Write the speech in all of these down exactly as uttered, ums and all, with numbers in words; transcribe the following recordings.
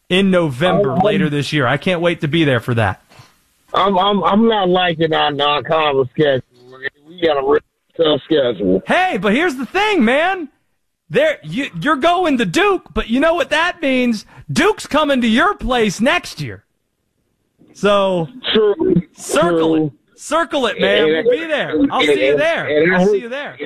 in November I'm, later this year. I can't wait to be there for that. I'm I'm I'm not liking our non-conference schedule. We got a real tough schedule. Hey, but here's the thing, man. There, you, you're going to Duke, but you know what that means? Duke's coming to your place next year. So, True. circle True. it. Circle it, man. We'll be there. I'll see you there. I'll see you there.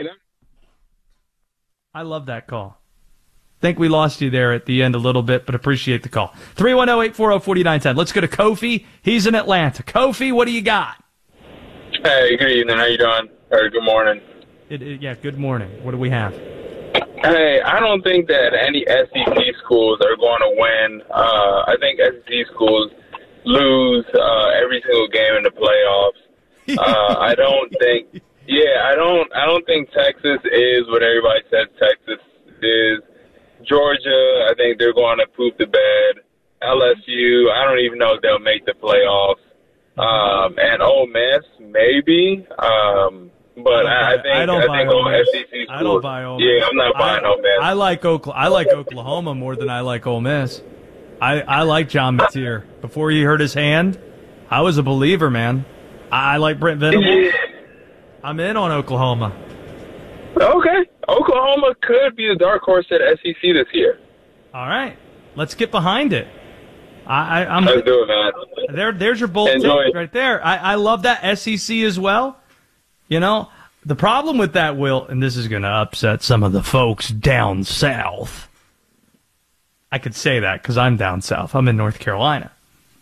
I love that call. Think we lost you there at the end a little bit, but appreciate the call. three one zero, eight four zero, four nine one zero. Let's go to Kofi. He's in Atlanta. Kofi, what do you got? Hey, good evening. How you doing? Or good morning. It, it, yeah, good morning. What do we have? Hey, I don't think that any S E C schools are going to win. Uh, I think S E C schools lose uh, every single game in the playoffs. Uh, I don't think. Yeah, I don't. I don't think Texas is what everybody says Texas is. Georgia, I think they're going to poop the bed. L S U, I don't even know if they'll make the playoffs. Um, and Ole Miss, maybe. Um, but I, I think I, don't I buy think Ole all Miss. S E C schools. I don't buy Ole Miss. Yeah, I'm not buying I, Ole Miss. I like Oklahoma. I like Oklahoma more than I like Ole Miss. I, I like John Mateer. Before he hurt his hand, I was a believer, man. I, I like Brent Venables. I'm in on Oklahoma. Okay. Oklahoma could be the dark horse at S E C this year. All right. Let's get behind it. I, I, I'm, Let's do it, man. There, there's your bold Enjoy. take right there. I, I love that S E C as well. You know, the problem with that, Will, and this is going to upset some of the folks down south. I could say that because I'm down south. I'm in North Carolina.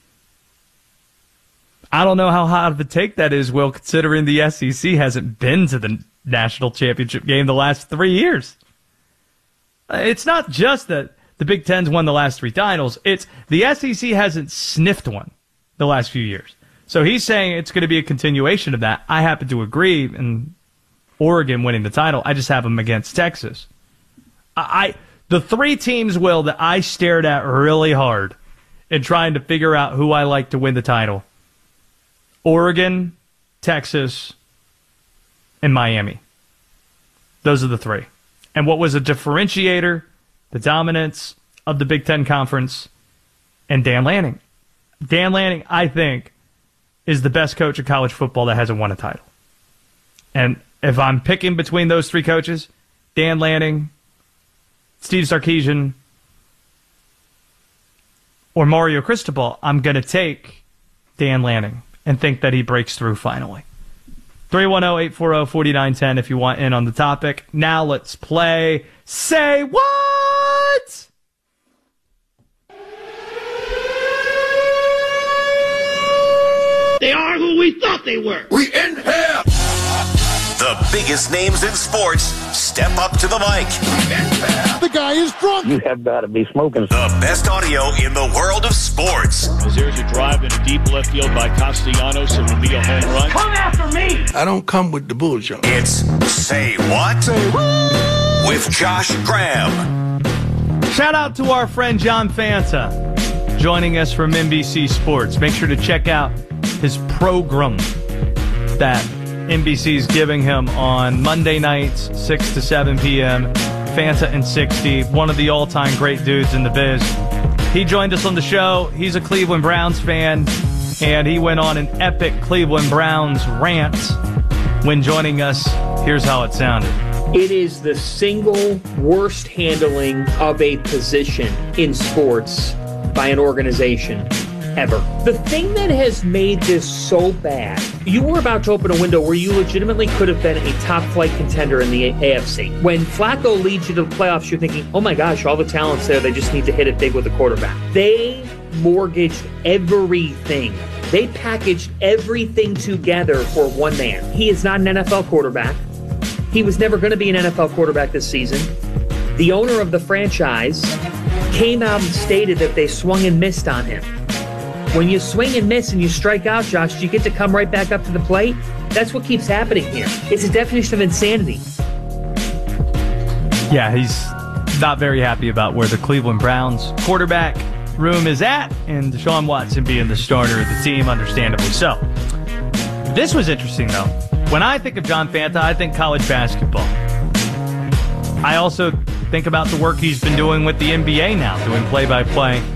I don't know how hot of a take that is, Will, considering the S E C hasn't been to the national championship game the last three years. It's not just that the Big Ten's won the last three titles. It's the S E C hasn't sniffed one the last few years. So he's saying it's going to be a continuation of that. I happen to agree, and Oregon winning the title, I just have them against Texas. I, I the three teams, Will, that I stared at really hard in trying to figure out who I like to win the title: Oregon, Texas, and Miami. Those are the three. And what was a differentiator? The dominance of the Big Ten Conference and Dan Lanning. Dan Lanning, I think, is the best coach of college football that hasn't won a title. And if I'm picking between those three coaches, Dan Lanning, Steve Sarkisian, or Mario Cristobal, I'm going to take Dan Lanning and think that he breaks through finally. three one zero, eight four zero, four nine one zero if you want in on the topic. Now let's play Say What? They are who we thought they were. We in here. The biggest names in sports step up to the mic. The guy is drunk. You have got to be smoking. The best audio in the world of sports. There's a drive in a deep left field by Castellanos. It will be a home run. Come after me. I don't come with the bullshit. It's Say What? Say What? With Josh Graham. Shout out to our friend John Fanta joining us from N B C Sports. Make sure to check out his program that N B C is giving him on Monday nights, six to seven p.m. Fanta and sixty, one of the all-time great dudes in the biz. He joined us on the show. He's a Cleveland Browns fan, and he went on an epic Cleveland Browns rant when joining us. Here's how it sounded. It is the single worst handling of a position in sports by an organization ever. The thing that has made this so bad, you were about to open a window where you legitimately could have been a top flight contender in the A F C. When Flacco leads you to the playoffs, you're thinking, oh my gosh, all the talent's there. They just need to hit it big with a quarterback. They mortgaged everything. They packaged everything together for one man. He is not an N F L quarterback. He was never going to be an N F L quarterback this season. The owner of the franchise came out and stated that they swung and missed on him. When you swing and miss and you strike out, Josh, do you get to come right back up to the plate? That's what keeps happening here. It's a definition of insanity. Yeah, he's not very happy about where the Cleveland Browns quarterback room is at, and Deshaun Watson being the starter of the team, understandably so. This was interesting, though. When I think of John Fanta, I think college basketball. I also think about the work he's been doing with the N B A now, doing play-by-play